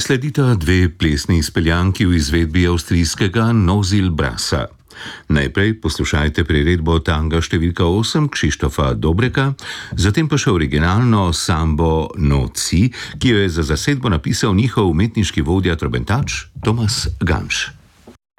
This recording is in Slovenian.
Sledita dve plesni izpeljanki v izvedbi avstrijskega Nozil Brasa. Najprej poslušajte priredbo tanga številka 8 Kšištofa Dobreka, zatem pa še originalno sambo Noci, ki jo je za zasedbo napisal njihov umetniški vodja trobentač Tomas Gamš.